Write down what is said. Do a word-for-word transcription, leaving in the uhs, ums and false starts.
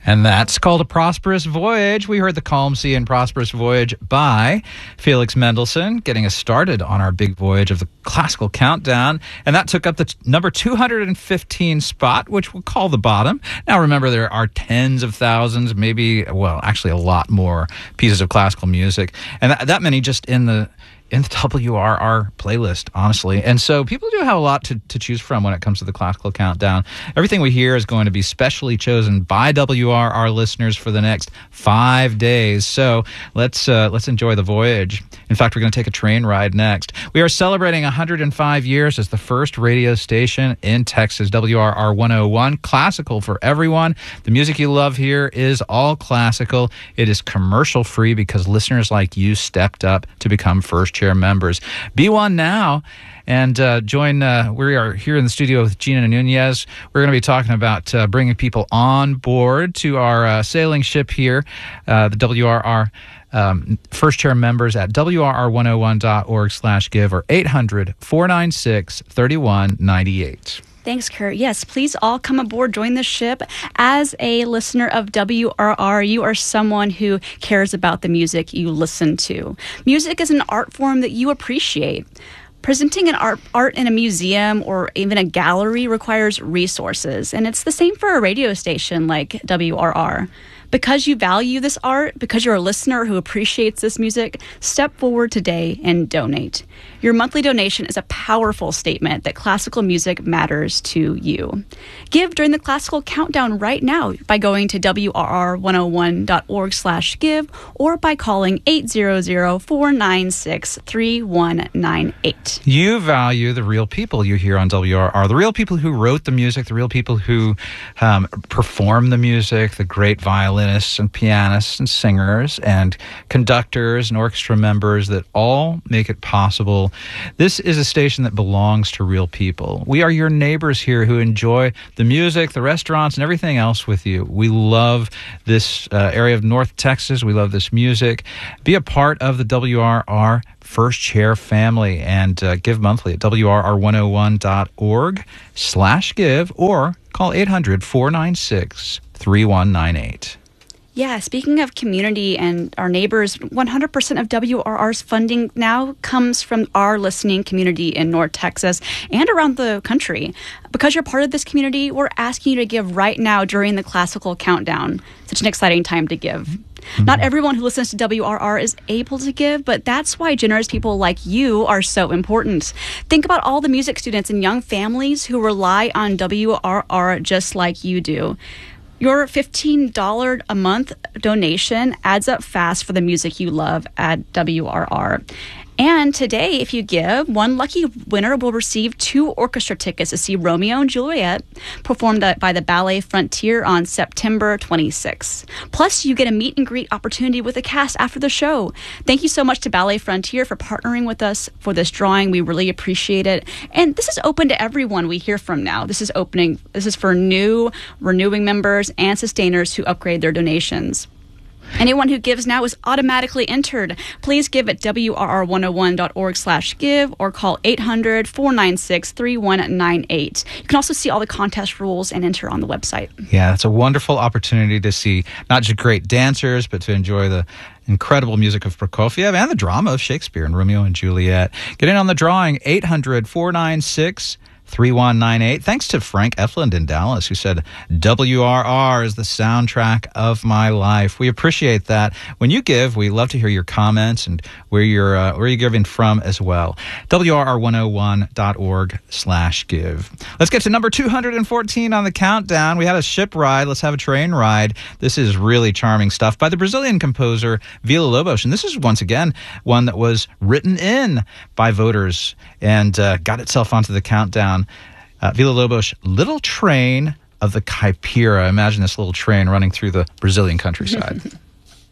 And that's called A Prosperous Voyage. We heard The Calm Sea and Prosperous Voyage by Felix Mendelssohn, getting us started on our big voyage of the classical countdown. And that took up the t- number two hundred fifteen spot, which we'll call the bottom. Now, remember, there are tens of thousands, maybe, well, actually a lot more pieces of classical music. And that, that many just in the in the W R R playlist, honestly. And so people do have a lot to, to choose from when it comes to the classical countdown. Everything we hear is going to be specially chosen by W R R listeners for the next five days. So let's uh, let's enjoy the voyage. In fact, we're going to take a train ride next. We are celebrating one hundred five years as the first radio station in Texas, W R R one oh one, classical for everyone. The music you love here is all classical. It is commercial free because listeners like you stepped up to become first chair members. Be one now and uh, join. Uh, we are here in the studio with Gina Nunez. We're going to be talking about uh, bringing people on board to our uh, sailing ship here, uh, the W R R um, first chair members at W R R one oh one dot org slash give or eight hundred, four nine six, three one nine eight. Thanks, Kurt. Yes, please all come aboard, join the ship. As a listener of W R R, you are someone who cares about the music you listen to. Music is an art form that you appreciate. Presenting an art, art in a museum or even a gallery requires resources, and it's the same for a radio station like W R R. Because you value this art, because you're a listener who appreciates this music, step forward today and donate. Your monthly donation is a powerful statement that classical music matters to you. Give during the classical countdown right now by going to W R R one oh one dot org slash give or by calling eight hundred, four nine six, three one nine eight. You value the real people you hear on W R R, the real people who wrote the music, the real people who um, perform the music, the great violinists and pianists and singers and conductors and orchestra members that all make it possible. This is a station that belongs to real people. We are your neighbors here who enjoy the music, the restaurants, and everything else with you. We love this uh, area of North Texas. We love this music. Be a part of the W R R First Chair family and uh, give monthly at W R R one oh one dot org slash give or call eight hundred, four nine six, three one nine eight. Yeah, speaking of community and our neighbors, one hundred percent of W R R's funding now comes from our listening community in North Texas and around the country. Because you're part of this community, we're asking you to give right now during the classical countdown. Such an exciting time to give. Mm-hmm. Not everyone who listens to W R R is able to give, but that's why generous people like you are so important. Think about all the music students and young families who rely on W R R just like you do. Your fifteen dollars a month donation adds up fast for the music you love at W R R. And today, if you give, one lucky winner will receive two orchestra tickets to see Romeo and Juliet performed by the Ballet Frontier on September twenty-sixth. Plus, you get a meet and greet opportunity with the cast after the show. Thank you so much to Ballet Frontier for partnering with us for this drawing. We really appreciate it. And this is open to everyone we hear from now. This is opening. This is for new, renewing members and sustainers who upgrade their donations. Anyone who gives now is automatically entered. Please give at W R R one oh one dot org slash give or call eight hundred, four nine six, three one nine eight. You can also see all the contest rules and enter on the website. Yeah, it's a wonderful opportunity to see not just great dancers, but to enjoy the incredible music of Prokofiev and the drama of Shakespeare and Romeo and Juliet. Get in on the drawing, eight hundred, four nine six, three one nine eight. Thanks to Frank Efland in Dallas, who said, W R R is the soundtrack of my life. We appreciate that. When you give, we love to hear your comments and where you're uh, where you're giving from as well. W R R one oh one dot org slash give. Let's get to number two hundred fourteen on the countdown. We had a ship ride. Let's have a train ride. This is really charming stuff by the Brazilian composer Villa-Lobos. And this is, once again, one that was written in by voters and uh, got itself onto the countdown. Uh, Villa-Lobos, Little Train of the Caipira. Imagine this little train running through the Brazilian countryside.